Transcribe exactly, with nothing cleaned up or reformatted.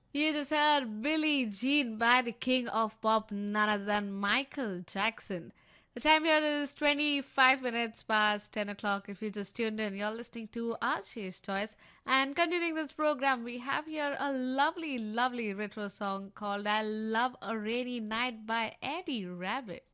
You just heard Billie Jean by the king of pop, none other than Michael Jackson. The time here is twenty-five minutes past ten o'clock. If you just tuned in, you're listening to Archie's Choice. And continuing this program, we have here a lovely, lovely retro song called I Love a Rainy Night by Eddie Rabbit.